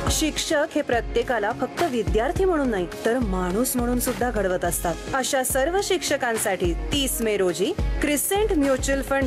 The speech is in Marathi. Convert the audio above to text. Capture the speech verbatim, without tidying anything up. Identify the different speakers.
Speaker 1: शिक्षक हे प्रत्येकाला फक्त विद्यार्थी म्हणून नाही तर माणूस म्हणून सुद्धा घडवत असतात. अशा सर्व शिक्षकांसाठी तीस मे रोजी क्रिसेंट म्युच्युअल फंड